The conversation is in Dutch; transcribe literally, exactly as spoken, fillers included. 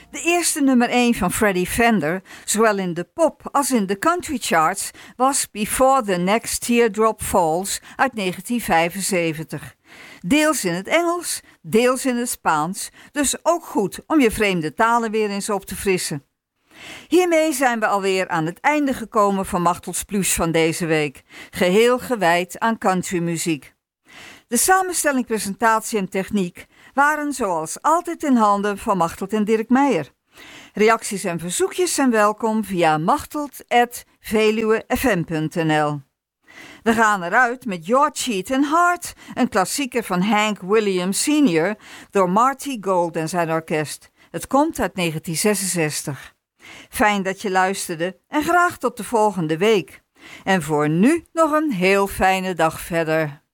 De eerste nummer één van Freddie Fender, zowel in de pop als in de country charts, was Before the Next Teardrop Falls uit negentien vijfenzeventig. Deels in het Engels, deels in het Spaans, dus ook goed om je vreemde talen weer eens op te frissen. Hiermee zijn we alweer aan het einde gekomen van Machtel's Plus van deze week, geheel gewijd aan countrymuziek. De samenstelling, presentatie en techniek waren zoals altijd in handen van Machteld en Dirk Meijer. Reacties en verzoekjes zijn welkom via machteld at veluwe f m punt n l. We gaan eruit met Your Cheatin' Heart, een klassieker van Hank Williams senior door Marty Gold en zijn orkest. Het komt uit negentien zesenzestig. Fijn dat je luisterde en graag tot de volgende week. En voor nu nog een heel fijne dag verder.